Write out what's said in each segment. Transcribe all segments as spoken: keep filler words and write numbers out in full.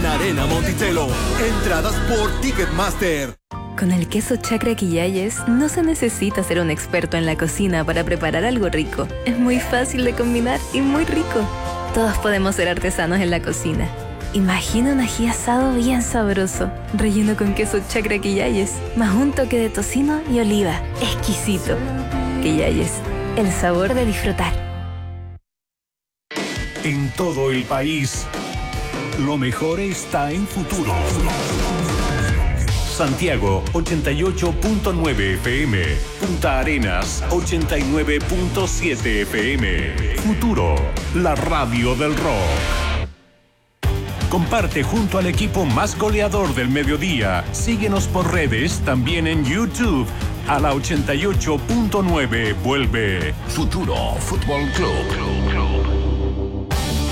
Gran Arena Monticello. Entradas por Ticketmaster. Con el queso Chacra Quillayes no se necesita ser un experto en la cocina para preparar algo rico. Es muy fácil de combinar y muy rico. Todos podemos ser artesanos en la cocina. Imagina un ají asado bien sabroso, relleno con queso Chacra Quillayes, más un toque de tocino y oliva. Exquisito. Quillayes, el sabor de disfrutar. En todo el país, lo mejor está en Futuro. Santiago ochenta y ocho punto nueve F M, Punta Arenas ochenta y nueve punto siete F M. Futuro, la radio del rock. Comparte junto al equipo más goleador del mediodía. Síguenos por redes, también en YouTube. A la ochenta y ocho punto nueve vuelve Futuro Fútbol Club.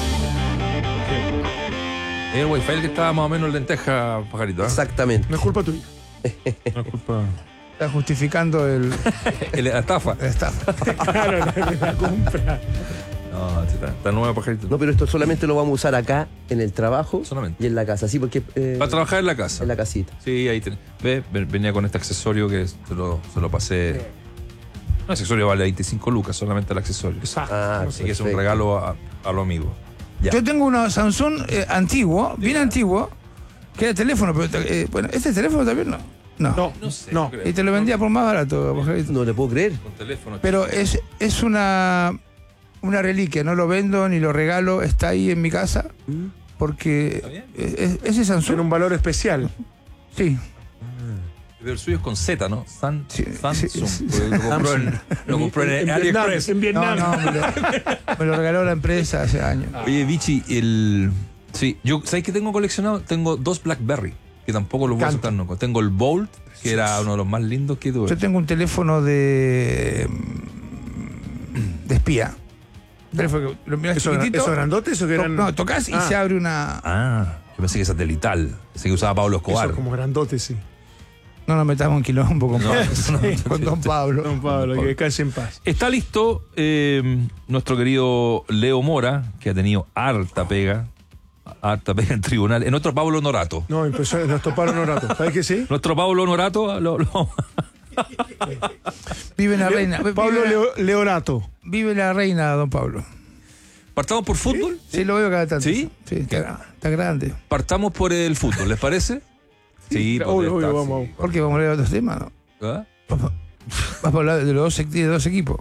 El wifi el que estaba más o menos en lenteja, pajarito. ¿eh? Exactamente. No es culpa tuya. No es culpa. Está justificando el... La estafa. La estafa. Claro, la, la compra. No, está, está nueva, pajarito. No, pero esto solamente lo vamos a usar acá, en el trabajo. Solamente. Y en la casa, sí, porque... Eh, Va a trabajar en la casa. En la casita. Sí, ahí tenés. Ve, venía con este accesorio que se lo, se lo pasé. Un accesorio vale veinticinco lucas, solamente el accesorio. Ah, así que es un regalo a, a los amigos. Ya. Yo tengo un Samsung eh, antiguo, bien antiguo, que era teléfono, pero eh, bueno, ¿este teléfono también no? No, no, no sé. No. No y te lo vendía por más barato, pajarito. No le puedo creer. Con teléfono. Pero es, es una, una reliquia, no lo vendo ni lo regalo, está ahí en mi casa, porque es, ese Samsung... Tiene un valor especial. Sí. Pero el suyo es con Z, ¿no? San, sí, Samsung. Sí, sí. Lo compró en, lo compró en, en AliExpress. En Vietnam. No, no, me lo, me lo regaló la empresa hace años. Oye, Vichy, el... Sí, yo, ¿sabes qué tengo coleccionado? Tengo dos BlackBerry, que tampoco los voy a sacar nunca. Tengo el Bolt, que era uno de los más lindos que tuve. Yo tengo un teléfono de... de espía. Teléfono que lo miras ¿Eso, chiquitito. ¿Esos grandotes o que eran...? No, tocas y Ah. se abre una... Ah, yo pensé que satelital. Ese que usaba Pablo Escobar. Esos como grandotes, sí. No nos metamos en quilombo con, No, Pablo, no, con Don Pablo. Don Pablo, que descanse en paz. Está listo eh, nuestro querido Leo Mora, que ha tenido harta pega. Harta pega en tribunal. En nuestro Pablo Norato. No, empezó nuestro Pablo Norato. ¿Sabes que sí? Nuestro Pablo Norato lo, lo... Vive la reina. Pablo vive, Leo, Leorato. vive la reina, Don Pablo. ¿Partamos por fútbol? Sí, lo veo cada tanto. ¿Sí? Sí, está, está grande. Partamos por el fútbol, ¿les parece? Sí, pues, obvio, obvio, está, vamos. sí. ¿Por qué? Vamos a hablar de otros temas, ¿no? ¿Ah? Vamos, vamos a hablar de los dos, de dos equipos.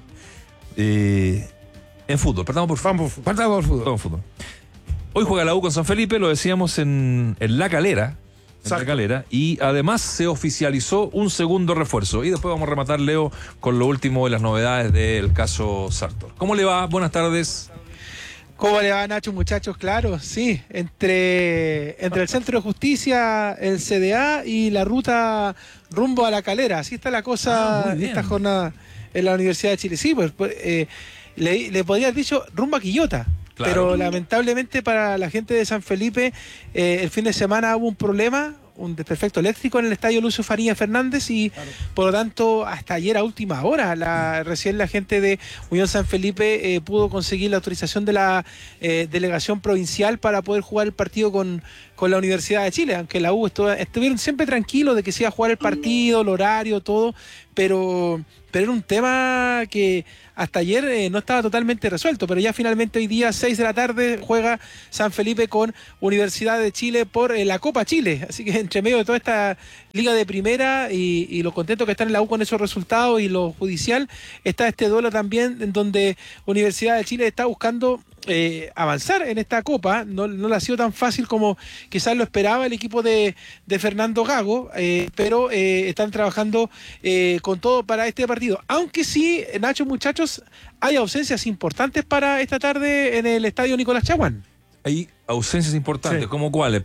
Eh, en fútbol, partamos por fútbol. Partamos por fútbol. Partamos por fútbol. Hoy juega la U con San Felipe, lo decíamos en, en La Calera. En La Calera. Y además se oficializó un segundo refuerzo. Y después vamos a rematar, Leo, con lo último de las novedades del caso Sartor. ¿Cómo le va? Buenas tardes. ¿Cómo le va, Nacho, muchachos? Claro, sí, entre, entre el Centro de Justicia, el C D A y la ruta rumbo a La Calera. Así está la cosa Ah, esta jornada en la Universidad de Chile. Sí, pues, pues eh, le, le podría haber dicho rumbo a Quillota. Claro. Pero lamentablemente para la gente de San Felipe, eh, el fin de semana hubo un problema, un desperfecto eléctrico en el estadio Lucio Faría Fernández y claro. Por lo tanto hasta ayer a última hora la, recién la gente de Unión San Felipe eh, pudo conseguir la autorización de la eh, delegación provincial para poder jugar el partido con, con la Universidad de Chile, aunque la U estuvo, estuvieron siempre tranquilos de que se iba a jugar el partido, el horario, todo, pero, pero era un tema que hasta ayer eh, no estaba totalmente resuelto, pero ya finalmente hoy día seis de la tarde juega San Felipe con Universidad de Chile por eh, la Copa Chile, así que entre medio de toda esta liga de primera y, y lo contentos que están en la U con esos resultados y lo judicial, está este duelo también en donde Universidad de Chile está buscando Eh, avanzar en esta Copa. No, no le ha sido tan fácil como quizás lo esperaba el equipo de, de Fernando Gago, eh, pero eh, están trabajando eh, con todo para este partido, aunque sí, Nacho, muchachos, hay ausencias importantes para esta tarde en el estadio Nicolás Chaguán. Hay ausencias importantes, sí. ¿Cómo cuáles?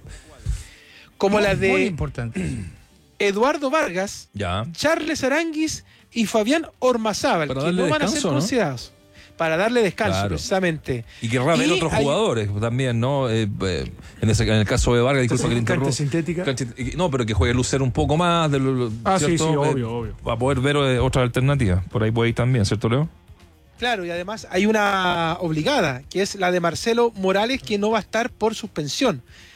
Como las de muy importante. Eduardo Vargas, ya. Charles Aranguis y Fabián Ormazábal, que no van descanso, a ser considerados. ¿No? Para darle descanso, claro. Precisamente. Y querrá ver otros hay... jugadores también, ¿no? Eh, eh, en, ese, en el caso de Vargas, disculpa que le interrumpa. ¿Cancha sintética? Cancha, no, pero que juegue Lucero un poco más. De lo, ah, ¿cierto? sí, sí, obvio, eh, obvio. Para poder ver eh, otras alternativas. Por ahí puede ir también, ¿cierto, Leo? Claro, y además hay una obligada, que es la de Marcelo Morales, que no va a estar por suspensión.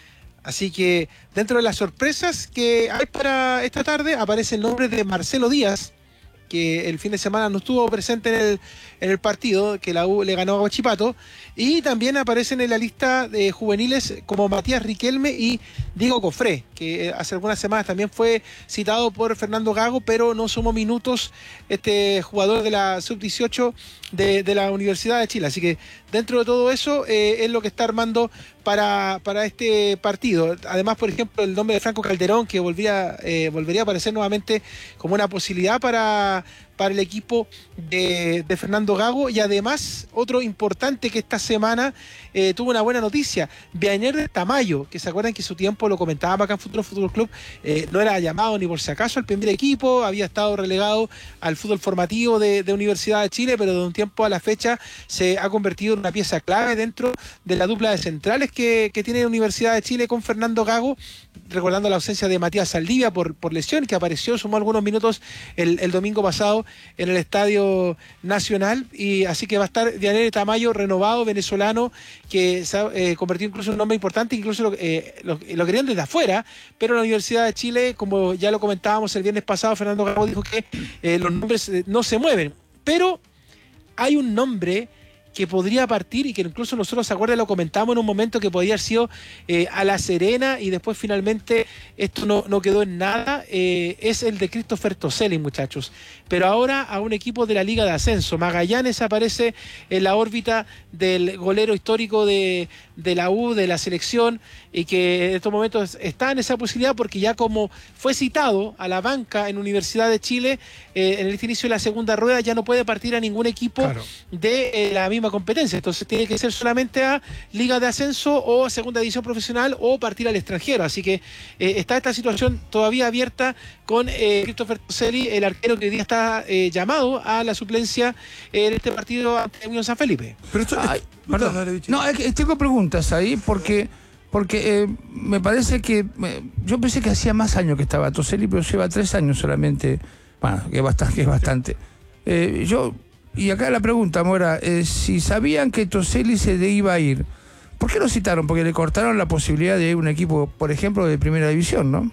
Así que dentro de las sorpresas que hay para esta tarde aparece el nombre de Marcelo Díaz, que el fin de semana no estuvo presente en el, en el partido, que la U le ganó a Huachipato, y también aparecen en la lista de juveniles como Matías Riquelme y Diego Cofré, que hace algunas semanas también fue citado por Fernando Gago, pero no sumó minutos este jugador de la sub dieciocho de, de la Universidad de Chile. Así que dentro de todo eso eh, es lo que está armando para, para este partido. Además, por ejemplo, el nombre de Franco Calderón, que volvía, eh, volvería a aparecer nuevamente como una posibilidad para, para el equipo de, de Fernando Gago. Y además, otro importante que esta semana eh, tuvo una buena noticia, Vianer de Tamayo, que se acuerdan que su tiempo lo comentábamos acá en Futuro Fútbol Club, eh, no era llamado ni por si acaso al primer equipo, había estado relegado al fútbol formativo de, de Universidad de Chile, pero de un tiempo a la fecha se ha convertido en una pieza clave dentro de la dupla de centrales que, que tiene Universidad de Chile con Fernando Gago, recordando la ausencia de Matías Saldivia por, por lesión, que apareció, sumó algunos minutos el, el domingo pasado en el Estadio Nacional, y así que va a estar Vianer Tamayo, renovado, venezolano, que se ha eh, convertido incluso en un nombre importante, incluso lo, eh, lo, lo querían desde afuera, pero la Universidad de Chile, como ya lo comentábamos el viernes pasado, Fernando Gago dijo que eh, los nombres eh, no se mueven, pero hay un nombre que podría partir y que incluso nosotros, ¿se acuerdan? Lo comentamos en un momento, que podía haber sido eh, a La Serena, y después finalmente esto no, no quedó en nada, eh, es el de Christopher Toselli, muchachos. Pero ahora a un equipo de la Liga de Ascenso. Magallanes aparece en la órbita del golero histórico de, de la U, de la selección, y que en estos momentos está en esa posibilidad porque ya como fue citado a la banca en Universidad de Chile, eh, en el inicio de la segunda rueda, ya no puede partir a ningún equipo claro. de eh, la misma competencia, entonces tiene que ser solamente a Liga de Ascenso o a Segunda División Profesional o partir al extranjero, así que eh, está esta situación todavía abierta con eh, Christopher Toselli, el arquero que hoy día está eh, llamado a la suplencia en este partido ante Unión San Felipe. Pero esto, Ay, perdón, no, es que tengo preguntas ahí porque porque eh, me parece que eh, yo pensé que hacía más años que estaba Toselli, pero lleva tres años solamente, bueno, que es bastante, que es bastante. Eh, yo Y acá la pregunta, Mora, eh, si sabían que Toselli se de iba a ir, ¿por qué lo citaron? Porque le cortaron la posibilidad de ir a un equipo, por ejemplo, de primera división, ¿no?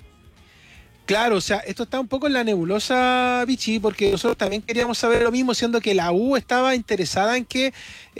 Claro, o sea, esto está un poco en la nebulosa, Vichy, porque nosotros también queríamos saber lo mismo, siendo que la U estaba interesada en que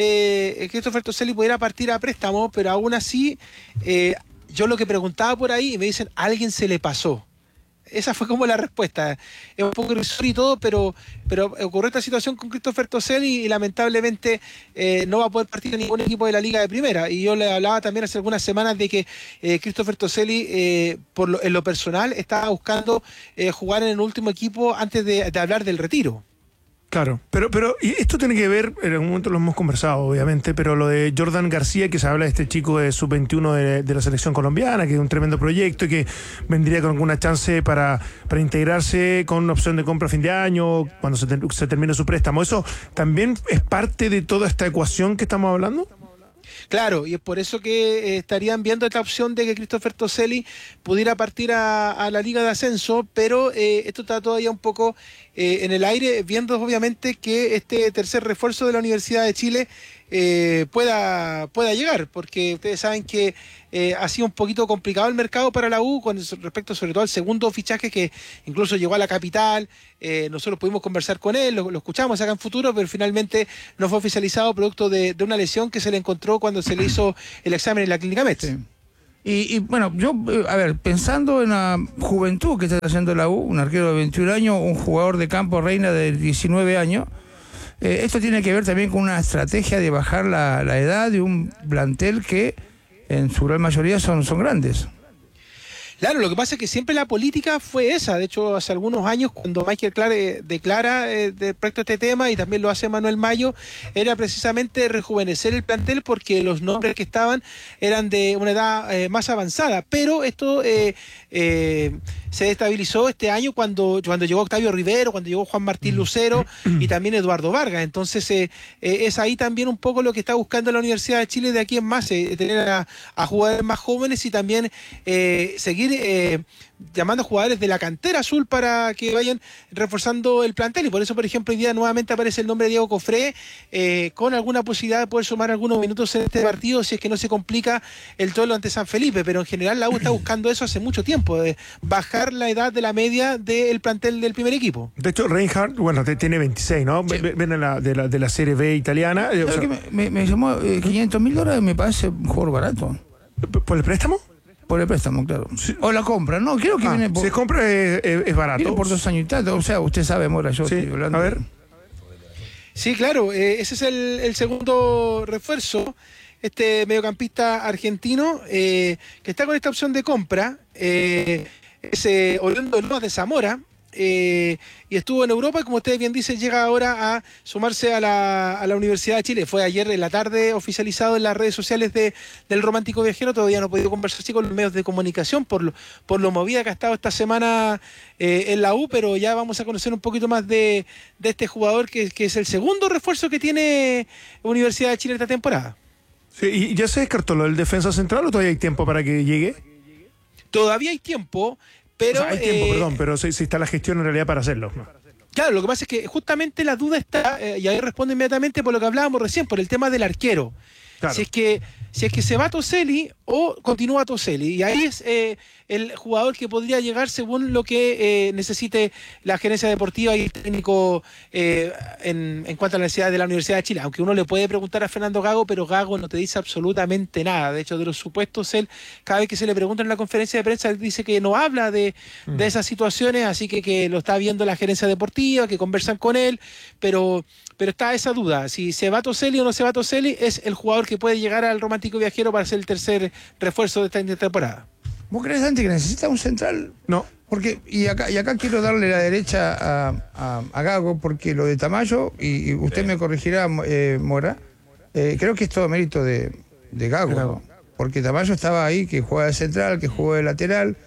eh, Christopher Toselli pudiera partir a préstamo, pero aún así, eh, yo lo que preguntaba por ahí, y me dicen, a alguien se le pasó. Esa fue como la respuesta. Es un poco irrisorio y todo, pero, pero ocurrió esta situación con Christopher Toselli y lamentablemente eh, no va a poder partir en ningún equipo de la Liga de Primera. Y yo le hablaba también hace algunas semanas de que eh, Christopher Toselli, eh, por lo, en lo personal, estaba buscando eh, jugar en el último equipo antes de, de hablar del retiro. Claro, pero, pero y esto tiene que ver, en algún momento lo hemos conversado, obviamente, pero lo de Jordan García, que se habla de este chico de sub veintiuno de, de la selección colombiana, que es un tremendo proyecto y que vendría con alguna chance para, para integrarse con una opción de compra a fin de año, cuando se, te, se termine su préstamo. ¿Eso también es parte de toda esta ecuación que estamos hablando? Claro, y es por eso que eh, estarían viendo esta opción de que Christopher Toselli pudiera partir a, a la Liga de Ascenso, pero eh, esto está todavía un poco eh, en el aire, viendo obviamente que este tercer refuerzo de la Universidad de Chile eh, pueda, pueda llegar, porque ustedes saben que eh, ha sido un poquito complicado el mercado para la U con respecto sobre todo al segundo fichaje, que incluso llegó a la capital. Eh, nosotros pudimos conversar con él, lo, lo escuchamos acá en Futuro, pero finalmente no fue oficializado producto de, de una lesión que se le encontró cuando se le hizo el examen en la clínica Met. Sí. Y, y bueno, yo, a ver, pensando en la juventud que está haciendo la U, un arquero de veintiún años, un jugador de campo reina de diecinueve años, eh, esto tiene que ver también con una estrategia de bajar la, la edad de un plantel que en su gran mayoría son, son grandes. Claro, lo que pasa es que siempre la política fue esa. De hecho, hace algunos años, cuando Michael Clark eh, declara eh, de respecto a este tema, y también lo hace Manuel Mayo, era precisamente rejuvenecer el plantel porque los nombres que estaban eran de una edad eh, más avanzada. Pero esto eh, eh, se estabilizó este año cuando, cuando llegó Octavio Rivero, cuando llegó Juan Martín Lucero y también Eduardo Vargas. Entonces, eh, eh, es ahí también un poco lo que está buscando la Universidad de Chile de aquí en más, eh, tener a, a jugadores más jóvenes y también eh, seguir seguir eh, llamando a jugadores de la cantera azul para que vayan reforzando el plantel, y por eso, por ejemplo, hoy día nuevamente aparece el nombre de Diego Cofré, eh, con alguna posibilidad de poder sumar algunos minutos en este partido si es que no se complica el duelo ante San Felipe, pero en general la U está buscando eso hace mucho tiempo, de bajar la edad de la media del plantel del primer equipo. De hecho, Reinhardt, bueno, te- tiene veintiséis, ¿no? Sí. Ven de la, de, la, de la Serie B italiana. eh, o ¿Sabes sea, qué? me, me, me llamó eh, quinientos mil dólares, me parece un jugador barato. ¿Por el préstamo? Por el préstamo, claro. O la compra, no, creo que Ah, viene por, si es compra es, es- es barato. viene por dos años y tanto. O sea, usted sabe, Mora, yo Sí, estoy hablando. a ver. Sí, claro, eh, ese es el, el segundo refuerzo, este mediocampista argentino eh, que está con esta opción de compra, eh, es eh, oriundo de Lomas de Zamora, eh, y estuvo en Europa y, como ustedes bien dicen, llega ahora a sumarse a la, a la Universidad de Chile. Fue ayer en la tarde oficializado en las redes sociales de, del Romántico Viajero. Todavía no he podido conversar así con los medios de comunicación por lo, por lo movida que ha estado esta semana eh, en la U, pero ya vamos a conocer un poquito más de, de este jugador que, que es el segundo refuerzo que tiene Universidad de Chile esta temporada. Sí, ¿y ya se descartó lo del defensa central o todavía hay tiempo para que llegue? Todavía hay tiempo, pero... O sea, hay tiempo, eh, perdón, pero si, si está la gestión en realidad para hacerlo, ¿no? Claro, lo que pasa es que justamente la duda está, eh, y ahí respondo inmediatamente por lo que hablábamos recién, por el tema del arquero. Claro. Si es que si es que se va Toselli o continúa Toselli. Y ahí es eh, el jugador que podría llegar según lo que eh, necesite la gerencia deportiva y el técnico eh, en, en cuanto a la necesidad de la Universidad de Chile. Aunque uno le puede preguntar a Fernando Gago, pero Gago no te dice absolutamente nada. De hecho, de los supuestos, él, cada vez que se le pregunta en la conferencia de prensa, él dice que no habla de, mm. de esas situaciones, así que, que lo está viendo la gerencia deportiva, que conversan con él, pero... Pero está esa duda, si se va Toselli o no se va Toselli, es el jugador que puede llegar al Romántico Viajero para ser el tercer refuerzo de esta temporada. ¿Vos crees, Santi, que necesita un central? No. Porque, y acá, y acá quiero darle la derecha a, a, a Gago, porque lo de Tamayo, y, y usted me corregirá, eh, Mora, eh, creo que es todo mérito de, de Gago, Gago. ¿no? Porque Tamayo estaba ahí, que juega de central, que juega de lateral,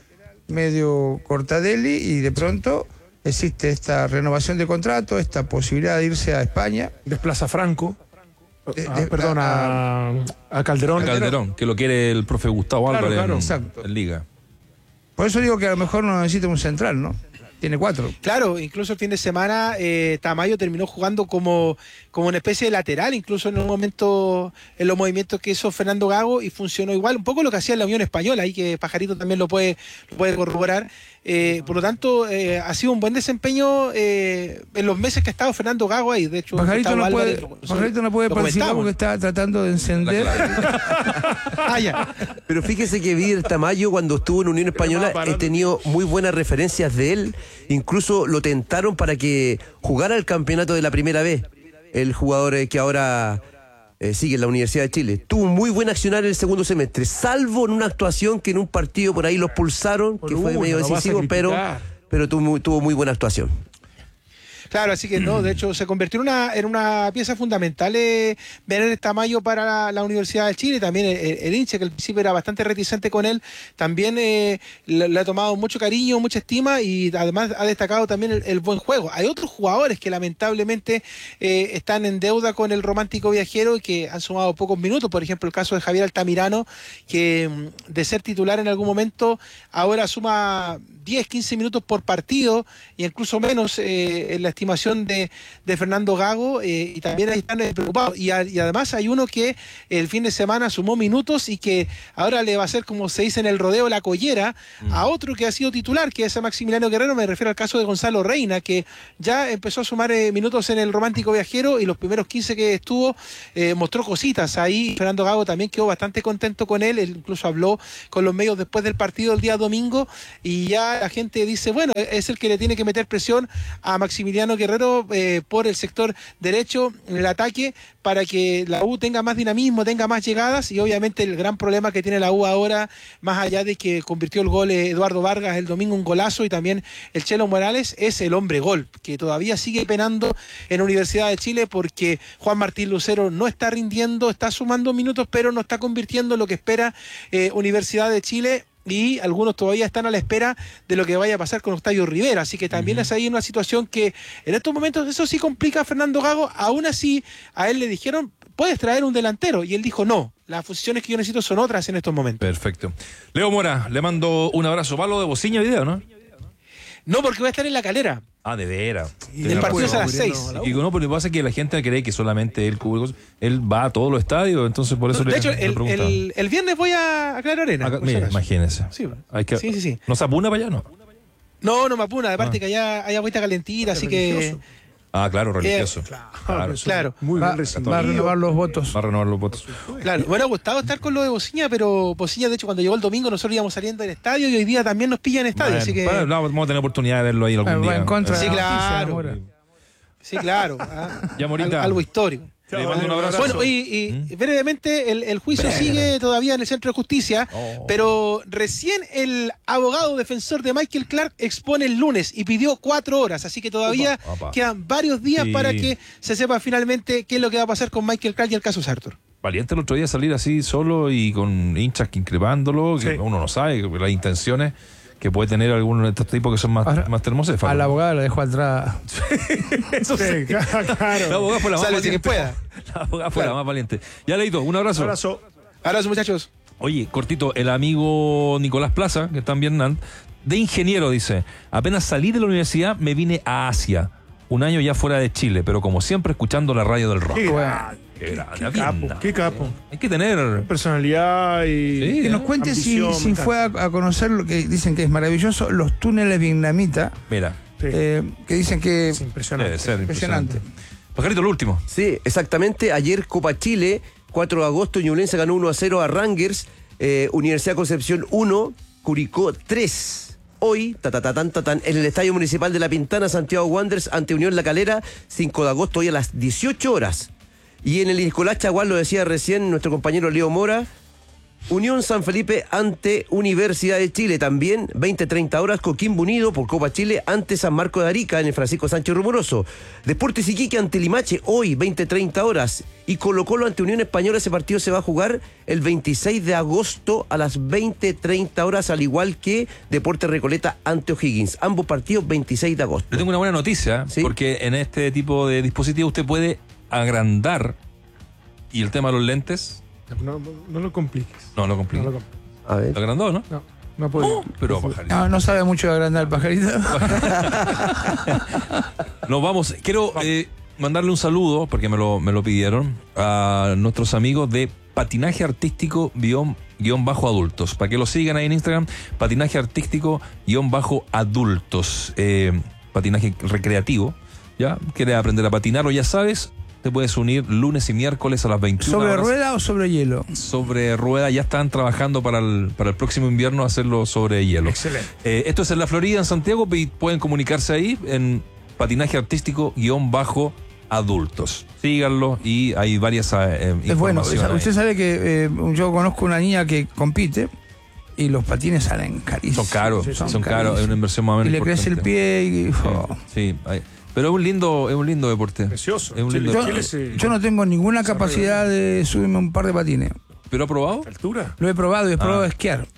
medio cortadelli, y de pronto existe esta renovación de contrato, esta posibilidad de irse a España. Desplaza a Franco. De- Ah, de- perdón, a, a Calderón. Calderón, que lo quiere el profe Gustavo Claro, Álvarez claro, en, exacto. en Liga. Por eso digo que a lo mejor no necesita un central, ¿no? Tiene cuatro. Claro, incluso el fin de semana eh, Tamayo terminó jugando como, como una especie de lateral, incluso en un momento en los movimientos que hizo Fernando Gago, y funcionó igual, un poco lo que hacía en la Unión Española, ahí que Pajarito también lo puede, lo puede corroborar. Eh, por lo tanto, eh, ha sido un buen desempeño eh, en los meses que ha estado Fernando Gago ahí. De hecho, Pajarito Gustavo no puede, Álvarez lo- Pajarito no puede lo participar comentamos. porque está tratando de encender. Ah, ya. Pero fíjese que Víder Tamayo, cuando estuvo en Unión Española, he tenido muy buenas referencias de él. Incluso lo tentaron para que jugara el campeonato de la primera vez. El jugador eh, que ahora eh, sigue en la Universidad de Chile. Tuvo un muy buen accionar en el segundo semestre, salvo en una actuación que en un partido por ahí los pulsaron, que Por fue una, medio lo vas a decisivo, pero, criticar. pero tuvo, muy- tuvo muy buena actuación. Claro, así que no, de hecho se convirtió en una, en una pieza fundamental eh, Bener Tamayo para la, la Universidad de Chile. También el, el hincha, que al principio era bastante reticente con él, también eh, le, le ha tomado mucho cariño, mucha estima, y además ha destacado también el, el buen juego. Hay otros jugadores que lamentablemente eh, están en deuda con el Romántico Viajero y que han sumado pocos minutos. Por ejemplo, el caso de Javier Altamirano, que mm, de ser titular en algún momento ahora suma diez, quince minutos por partido, e incluso menos eh, en la estimación de, de Fernando Gago, eh, y también ahí están eh, preocupados. Y, a- y además hay uno que el fin de semana sumó minutos y que ahora le va a hacer, como se dice en el rodeo, la collera mm. a otro que ha sido titular, que es a Maximiliano Guerrero. Me refiero al caso de Gonzalo Reina, que ya empezó a sumar eh, minutos en el Romántico Viajero, y los primeros quince que estuvo eh, mostró cositas. Ahí Fernando Gago también quedó bastante contento con él. Él incluso habló con los medios después del partido el día domingo, y ya la gente dice, bueno, es el que le tiene que meter presión a Maximiliano Guerrero eh, por el sector derecho en el ataque, para que la U tenga más dinamismo, tenga más llegadas. Y obviamente el gran problema que tiene la U ahora, más allá de que convirtió el gol eh, Eduardo Vargas el domingo, un golazo, y también el Chelo Morales, es el hombre gol, que todavía sigue penando en Universidad de Chile, porque Juan Martín Lucero no está rindiendo, está sumando minutos, pero no está convirtiendo lo que espera eh, Universidad de Chile. y algunos todavía están a la espera de lo que vaya a pasar con Octavio Rivera, así que también uh-huh. es ahí una situación que en estos momentos eso sí complica a Fernando Gago. Aún así a él le dijeron, puedes traer un delantero, y él dijo no, las posiciones que yo necesito son otras en estos momentos. Perfecto. Leo Mora, le mando un abrazo. ¿Va lo de Bociña video, no? No, porque va a estar en La Calera. Ah, de veras. El partido es a las seis. Y no, pero lo que pasa es que la gente cree que solamente él cubre, él va a todos los estadios, entonces por eso no, le De hecho, le el, el, el viernes voy a, a Claro Arena. Acá, mira, imagínense. Sí, Hay que, sí, sí, sí. ¿No se apuna para allá, no? No, no me apuna. Aparte ah. que allá hay agüita calentita, así religioso. que... Ah, claro, religioso. Eh, claro. claro. Muy va, bien va a renovar los votos. Va a renovar los votos. Claro, me hubiera gustado estar con lo de Bociña, pero Bociña, de hecho, cuando llegó el domingo, nosotros íbamos saliendo del estadio y hoy día también nos pilla en estadio. Bueno, así que... bueno, vamos a tener oportunidad de verlo ahí algún va día. En contra sí, de claro. noticia, sí, claro. Ah, ya, Morita. Algo, algo histórico. Le mando un abrazo. Bueno, y, y ¿Mm? brevemente, el, el juicio Breve. sigue todavía en el Centro de Justicia, Oh. pero recién el abogado defensor de Michael Clark expone el lunes y pidió cuatro horas, así que todavía Opa, opa. quedan varios días Sí. para que se sepa finalmente qué es lo que va a pasar con Michael Clark y el caso Sartor. Valiente el otro día salir así solo y con hinchas que increpándolo, que Sí. uno no sabe las intenciones que puede tener algunos de estos tipos que son más, Ahora, más termocéfalos. A la abogada la dejó atrás. Eso sí. Sí, claro. La abogada fue la más Sale si que valiente. pueda. La abogada fue Claro. la más valiente. Ya, Leito, un abrazo. Un abrazo. Abrazo, muchachos. Oye, cortito, el amigo Nicolás Plaza, que está en Vietnam, de ingeniero, dice, apenas salí de la universidad me vine a Asia, un año ya fuera de Chile, pero como siempre escuchando la radio del rock. Qué, Bueno. Qué grande, qué Vietnam. capo, qué capo. Hay que tener... Personalidad y... Sí, Que nos ¿eh? cuente si, Ambición, si me fue a, a conocer lo que dicen que es maravilloso, los túneles vietnamitas, Mira, Sí. eh, que dicen que Es impresionante. debe ser impresionante. impresionante. Pajarito, lo último. Sí, exactamente. Ayer Copa Chile, cuatro de agosto, Ñublense ganó uno a cero a Rangers, eh, Universidad Concepción uno, Curicó tres. Hoy, ta, ta, ta, tan, ta, tan, en el Estadio Municipal de La Pintana, Santiago Wanderers ante Unión La Calera, cinco de agosto, hoy a las dieciocho horas. Y en el Nicolás Chaguán, lo decía recién nuestro compañero Leo Mora, Unión San Felipe ante Universidad de Chile, también veinte a treinta horas, Coquimbo Unido por Copa Chile ante San Marco de Arica en el Francisco Sánchez Rumoroso. Deportes Iquique ante Limache hoy veinte a treinta horas, y Colo Colo ante Unión Española. Ese partido se va a jugar el veintiséis de agosto a las veinte a treinta horas, al igual que Deportes Recoleta ante O'Higgins. Ambos partidos veintiséis de agosto. Le tengo una buena noticia, ¿Sí? porque en este tipo de dispositivo usted puede agrandar, y el tema de los lentes, No, no, no lo compliques. no lo No complica. lo Lo compliques. A ver. agrandó, ¿no? No, no puedo. Oh, pero pajarito. No, no sabe mucho de agrandar el pajarito. Nos vamos. Quiero eh, mandarle un saludo, porque me lo, me lo pidieron, a nuestros amigos de Patinaje Artístico guión, guión bajo adultos. Para que lo sigan ahí en Instagram, Patinaje Artístico guión bajo adultos. Eh, patinaje recreativo. ¿Ya? ¿Quieres aprender a patinar o ya sabes? Te puedes unir lunes y miércoles a las veintiuna ¿Sobre horas. rueda o sobre hielo? Sobre rueda, ya están trabajando para el, para el próximo invierno hacerlo sobre hielo. Excelente. Eh, esto es en la Florida, en Santiago, y pueden comunicarse ahí en patinaje artístico guión bajo adultos. Síganlo y hay varias eh, Es bueno. informaciones. Usted sabe que eh, yo conozco una niña que compite y los patines salen carísimos. Son caros, Sí, son, son caros, es carísimos. una inversión más o Y menos le crece el importante. pie y... oh. Sí, hay- pero es un lindo, es un lindo deporte. Precioso. Es un Chile- lindo Yo, deporte. Chile se- yo no tengo ninguna capacidad de subirme un par de patines. ¿Pero ha probado? Altura. Lo he probado y he Ah. probado esquiar.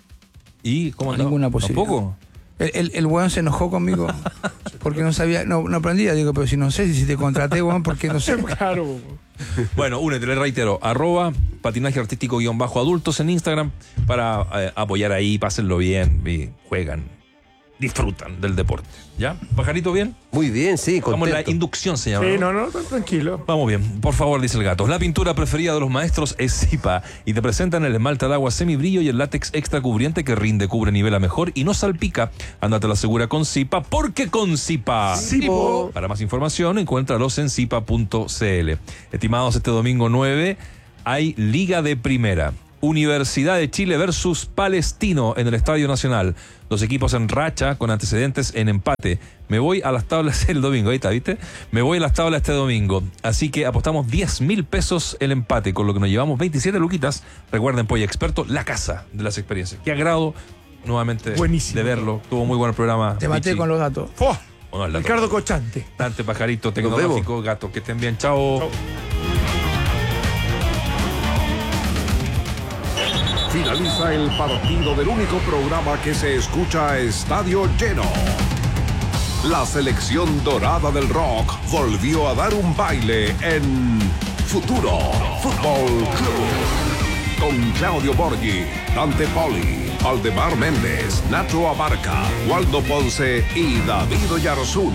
¿Y cómo andaba? Ninguna posibilidad. ¿Tampoco? El, el, el weón se enojó conmigo porque no sabía, no, no aprendía. Digo, pero si no sé, si te contraté, weón, ¿por qué no sé? Claro. Bueno, únete, le reitero, arroba patinaje artístico guión bajo adultos en Instagram para eh, apoyar ahí, pásenlo bien, y juegan, disfrutan del deporte. ¿Ya? ¿Pajarito bien? Muy bien, sí, Vamos, la contento. inducción se llama. Sí, ¿no? no, no, tranquilo. Vamos bien, por favor, dice el gato. La pintura preferida de los maestros es Zipa y te presentan el esmalte de agua semibrillo y el látex extra cubriente que rinde, cubre, nivela mejor y no salpica. Ándate la segura con Zipa, porque con Zipa. Zipo. Para más información, encuéntralos en zipa punto cl. Estimados, este domingo nueve hay Liga de Primera. Universidad de Chile versus Palestino en el Estadio Nacional. Los equipos en racha con antecedentes en empate. Me voy a las tablas el domingo, ahí está, ¿viste? Me voy a las tablas este domingo. Así que apostamos diez mil pesos el empate, con lo que nos llevamos veintisiete luquitas. Recuerden, Polla Experto, la casa de las experiencias. Qué agrado nuevamente Buenísimo. de verlo. Tuvo muy buen el programa. Te maté Vichy. con los datos. ¡Fua! ¿O no, el dato? Ricardo Cochante. Dante, pajarito, Nos vemos. tecnológico, gato. Que estén bien. Chao. Chao. Finaliza el partido del único programa que se escucha a estadio lleno. La selección dorada del rock volvió a dar un baile en Futuro Fútbol Club. Con Claudio Borghi, Dante Poli, Aldemar Méndez, Nacho Abarca, Waldo Ponce y David Oyarzún.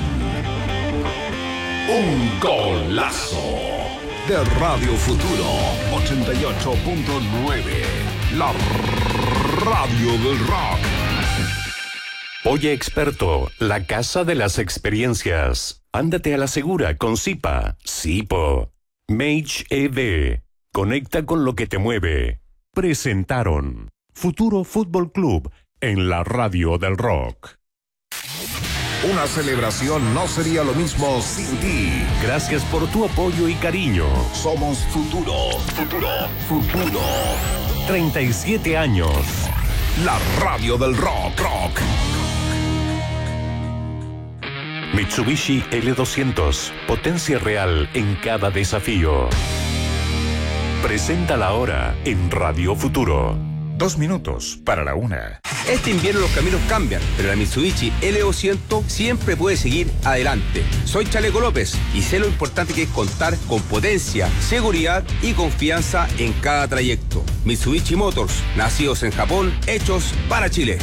Un golazo de Radio Futuro ochenta y ocho punto nueve. La radio del rock. Oye Experto, la casa de las experiencias. Ándate a la segura con Zipa. Zipo. Mage E D. Conecta con lo que te mueve. Presentaron Futuro Fútbol Club en la radio del rock. Una celebración no sería lo mismo sin ti. Gracias por tu apoyo y cariño. Somos Futuro, Futuro, Futuro. treinta y siete años. La radio del rock, rock. Mitsubishi L doscientos. Potencia real en cada desafío. Presenta la hora en Radio Futuro. Dos minutos para la una. Este invierno los caminos cambian, pero la Mitsubishi L doscientos siempre puede seguir adelante. Soy Chaleco López y sé lo importante que es contar con potencia, seguridad y confianza en cada trayecto. Mitsubishi Motors, nacidos en Japón, hechos para Chile.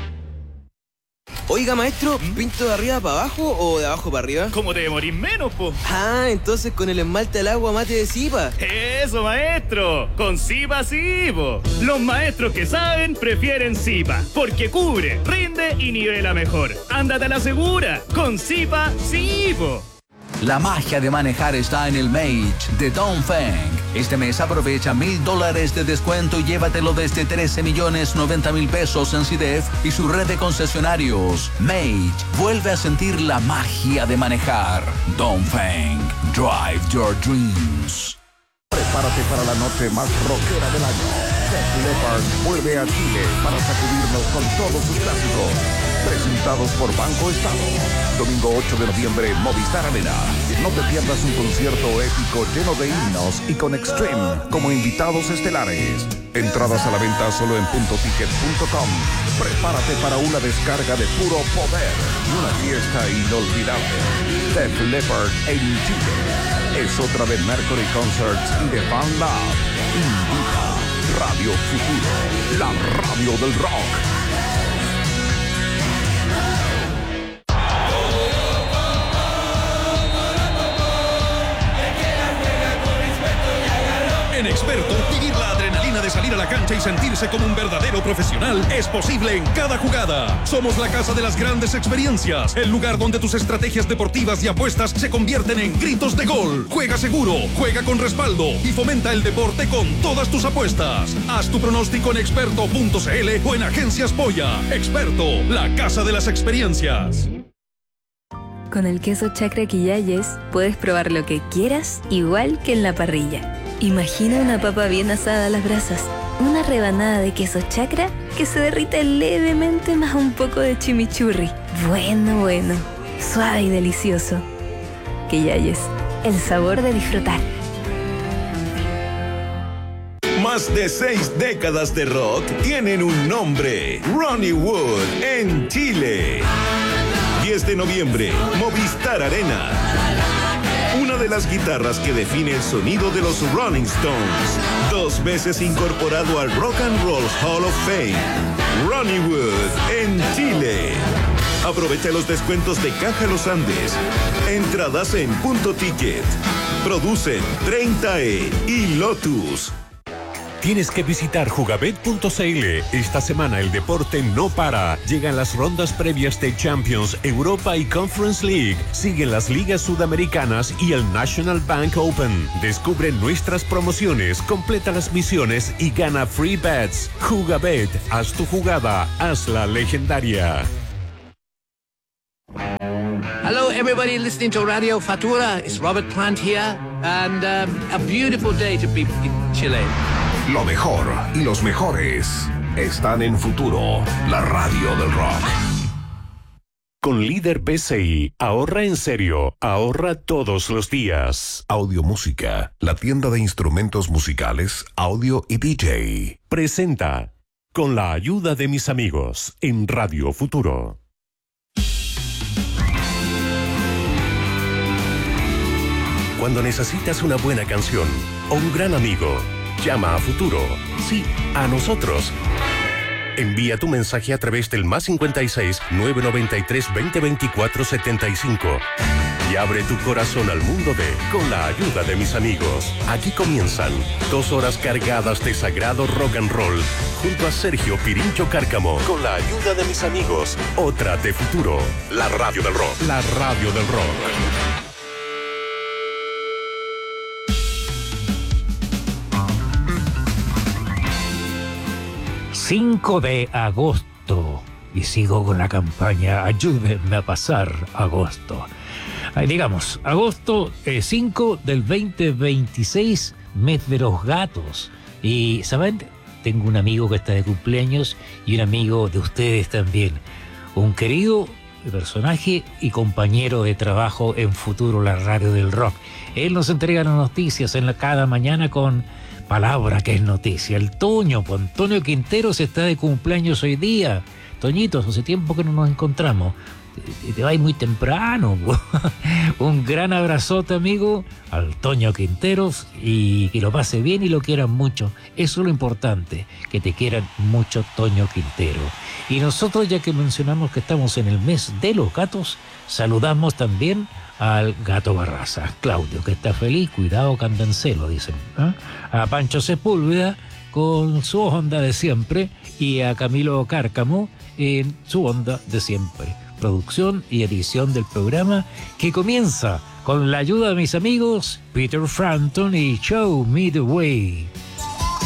Oiga, maestro, ¿pinto de arriba para abajo o de abajo para arriba? ¿Cómo te demorís menos, po? Ah, entonces con el esmalte al agua mate de Zipa. Eso, maestro, con Zipa sí, po. Los maestros que saben prefieren Zipa, porque cubre, rinde y nivela mejor. Ándate a la segura, con Zipa sí, po. La magia de manejar está en el Mage de Dongfeng. Este mes aprovecha mil dólares de descuento y llévatelo desde trece millones noventa mil pesos en C I D E F y su red de concesionarios. Mage vuelve a sentir la magia de manejar. Dongfeng, drive your dreams. Prepárate para la noche más rockera del año. Def Leppard vuelve a Chile para sacudirnos con todos sus clásicos. Presentados por Banco Estado. Domingo ocho de noviembre, Movistar Arena. No te pierdas un concierto épico lleno de himnos y con Extreme como invitados estelares. Entradas a la venta solo en punto ticket punto com. Prepárate para una descarga de puro poder y una fiesta inolvidable. Def Leppard en Chile. Es otra de Mercury Concerts y de Fan Lab. Invita Radio Futuro, la radio del rock. En Experto, vivir la adrenalina de salir a la cancha y sentirse como un verdadero profesional es posible en cada jugada. Somos la casa de las grandes experiencias, el lugar donde tus estrategias deportivas y apuestas se convierten en gritos de gol. Juega seguro, juega con respaldo y fomenta el deporte con todas tus apuestas. Haz tu pronóstico en experto punto c l o en Agencias Polla. Experto, la casa de las experiencias. Con el queso Chacra Quillayes puedes probar lo que quieras, igual que en la parrilla. Imagina una papa bien asada a las brasas, una rebanada de queso Chacra que se derrite levemente más un poco de chimichurri. Bueno, bueno, suave y delicioso. Quillayes, el sabor de disfrutar. Más de seis décadas de rock tienen un nombre: Ronnie Wood en Chile. diez de noviembre, Movistar Arena. Una de las guitarras que define el sonido de los Rolling Stones. Dos veces incorporado al Rock and Roll Hall of Fame. Ronnie Wood en Chile. Aprovecha los descuentos de Caja Los Andes. Entradas en Punto Ticket. Producen treinta E y Lotus. Tienes que visitar jugabet punto c l. Esta semana el deporte no para. Llegan las rondas previas de Champions, Europa y Conference League. Siguen las ligas sudamericanas y el National Bank Open. Descubre nuestras promociones, completa las misiones y gana free bets. Jugabet, haz tu jugada, hazla legendaria. Hello, everybody listening to Radio Futura. It's Robert Plant here, and um, a beautiful day to be in Chile. Lo mejor y los mejores están en Futuro, la radio del rock. Con Líder P C I, ahorra en serio, ahorra todos los días. Audio Música, la tienda de instrumentos musicales, audio y D J. Presenta Con la ayuda de mis amigos en Radio Futuro. Cuando necesitas una buena canción o un gran amigo, llama a Futuro. Sí, a nosotros. Envía tu mensaje a través del más cincuenta y seis, nueve noventa y tres, veinte veinticuatro, setenta y cinco y abre tu corazón al mundo de Con la ayuda de mis amigos. Aquí comienzan dos horas cargadas de sagrado rock and roll junto a Sergio Pirincho Cárcamo. Con la ayuda de mis amigos, otra de Futuro, la radio del rock. La radio del rock. cinco de agosto y sigo con la campaña Ayúdenme a pasar agosto. Ahí digamos, agosto eh, cinco del veinte veintiséis, mes de los gatos. Y, ¿saben? Tengo un amigo que está de cumpleaños y un amigo de ustedes también. Un querido personaje y compañero de trabajo en Futuro, la radio del rock. Él nos entrega las noticias en la, cada mañana con palabra que es noticia. El Toño, pues Antonio Quinteros está de cumpleaños hoy día. Toñito, hace tiempo que no nos encontramos. Te, te vas muy temprano. Un gran abrazote, amigo, al Toño Quinteros, y que lo pase bien y lo quieran mucho. Eso es lo importante, que te quieran mucho, Toño Quintero. Y nosotros, ya que mencionamos que estamos en el mes de los gatos, saludamos también al Gato Barraza, Claudio, que está feliz, cuidado que anda en celo, dicen. ¿eh? A Pancho Sepúlveda con su onda de siempre y a Camilo Cárcamo en su onda de siempre. Producción y edición del programa que comienza con la ayuda de mis amigos Peter Frampton y Show Me the Way.